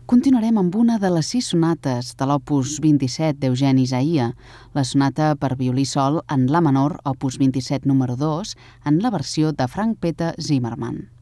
Continuarem amb una de les 6 sonates de l'opus 27 d'Eugeni Isaïa, la sonata per violí sol en la menor, opus 27 número 2, en la versió de Frank Peter Zimmermann.